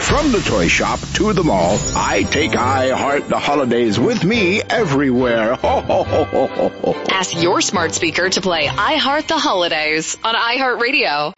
From the toy shop to the mall, I take I Heart the Holidays with me everywhere. Ho, ho, ho, ho, ho, ho. Ask your smart speaker to play I Heart the Holidays on iHeartRadio.